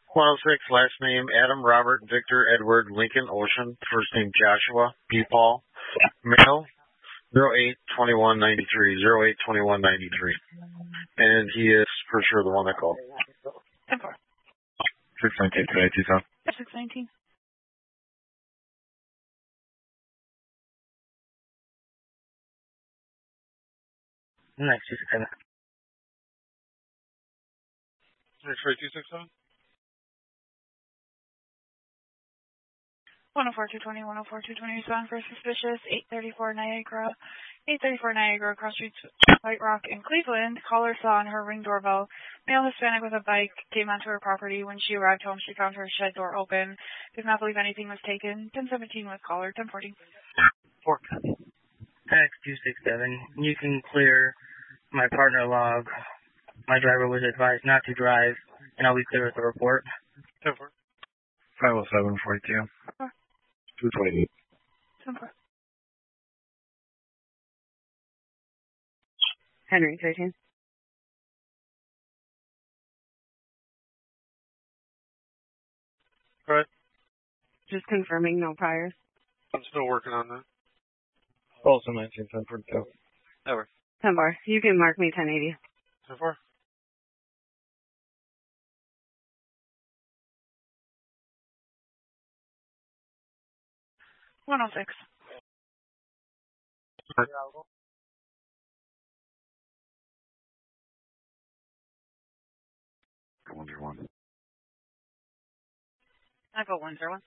106, last name Adam Robert Victor Edward Lincoln Ocean, first name Joshua B. Paul, male, 08/21/93, 08/21/93. And he is for sure the one that called. 10-4. 619 today, Tucson. 619. Next, 267. 267. 104-220, 104-220, respond for suspicious, 834 Niagara, cross streets, White Rock in Cleveland. Caller saw on her Ring doorbell, male Hispanic with a bike came onto her property. When she arrived home, she found her shed door open. Did not believe anything was taken. 1017 with caller, 1040. 4. Next, 267. You can clear my partner log. My driver was advised not to drive, and I'll be clear with the report. 10-4. 507-42. 228. 10-4. Henry, 13. All right. Just confirming, no priors. I'm still working on that. Also 19, 1042. That works. 10-4. You can mark me 1080. 10-4. One 106. One. 94101.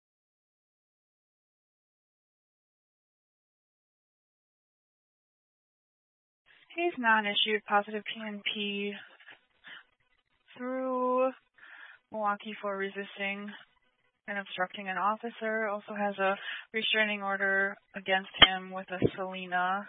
He's non-issued positive PNP through Milwaukee for resisting and obstructing an officer. Also has a restraining order against him with a Selena.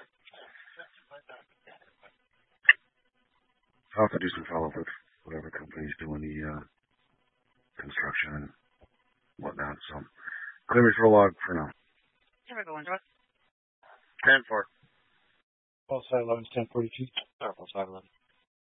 I'll have to do some follow-up with whatever company's doing the construction and whatnot. So, clear referral log for now. Typical one, Joe. 10-4. False 511, 1042. False 511.